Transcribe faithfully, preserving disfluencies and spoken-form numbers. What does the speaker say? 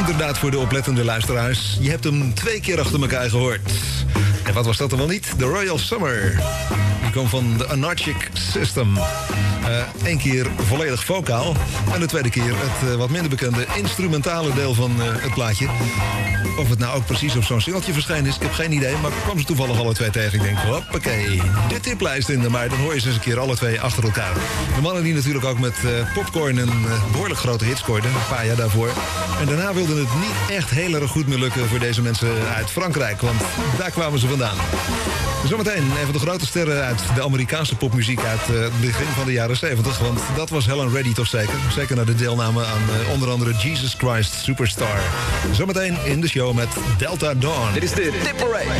Inderdaad, voor de oplettende luisteraars. Je hebt hem twee keer achter elkaar gehoord. En wat was dat dan wel niet? The Royal Summer. Die kwam van de Anarchic System. Eén uh, keer volledig vocaal. En de tweede keer het uh, wat minder bekende instrumentale deel van uh, het plaatje. Of het nou ook precies op zo'n singeltje verschenen is, ik heb geen idee. Maar ik kwam ze toevallig alle twee tegen. Ik denk, hoppakee, de tiplijst in de. Maar dan hoor je ze eens een keer alle twee achter elkaar. De mannen die natuurlijk ook met uh, Popcorn een uh, behoorlijk grote hit scoorden. Een paar jaar daarvoor. En daarna wilde het niet echt heel erg goed meer lukken voor deze mensen uit Frankrijk. Want daar kwamen ze vandaan. Zometeen een van de grote sterren uit de Amerikaanse popmuziek uit uh, het begin van de jaren zeventig. Want dat was Helen Reddy toch zeker. Zeker naar de deelname aan uh, onder andere Jesus Christ Superstar. Zometeen in de show met Delta Dawn. Dit is de Tip Parade.